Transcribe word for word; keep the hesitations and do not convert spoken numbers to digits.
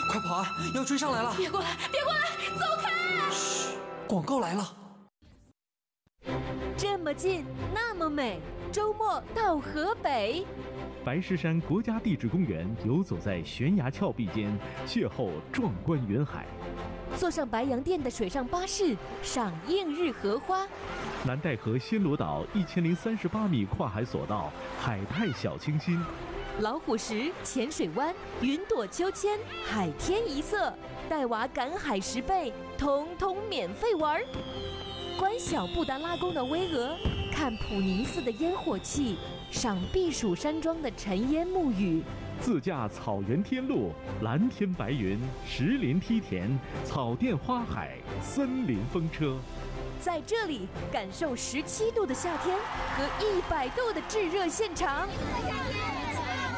快跑啊！要追上来了！ 别过来，别过来，走开！ 嘘，广告来了。 这么近，那么美，周末到河北。 白石山国家地质公园游走在悬崖峭壁间，邂逅壮观云海。 坐上白洋淀的水上巴士，赏映日荷花。 南戴河暹罗岛一千零三十八米跨海索道，海派小清新。 老虎石、浅水湾、云朵秋千，海天一色，带娃赶海十倍，统统免费玩。观小布达拉宫的巍峨，看普宁寺的烟火气，赏避暑山庄的尘烟沐雨。 自驾草原天路，蓝天白云，石林梯田，草甸花海，森林风车。 在这里感受十七度的夏天和一百度的炙热现场。